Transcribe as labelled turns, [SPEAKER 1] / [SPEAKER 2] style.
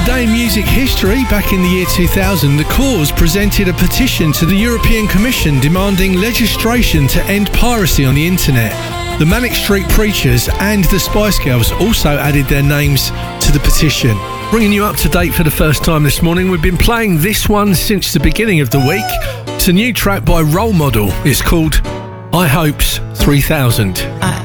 [SPEAKER 1] Today in music history, back in the year 2000, The Cause presented a petition to the European Commission demanding legislation to end piracy on the internet. The Manic Street Preachers and the Spice Girls also added their names to the petition. Bringing you up to date for the first time this morning, we've been playing this one since the beginning of the week. It's a new track by Role Model. It's called I Hopes 3000.